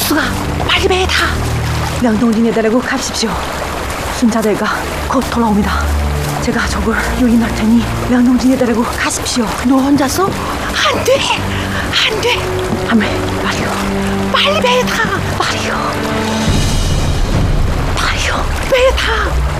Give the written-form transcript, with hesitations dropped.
복수가 빨리 배에 타. 명동진에 데리고 가십시오. 순자대가 곧 돌아옵니다. 제가 적을 유인할 테니 명동진에 데리고 가십시오. 너 혼자서? 안 돼! 안 돼! 아메, 빨리요. 빨리 배에 타! 빨리요. 빨리요. 배에 타!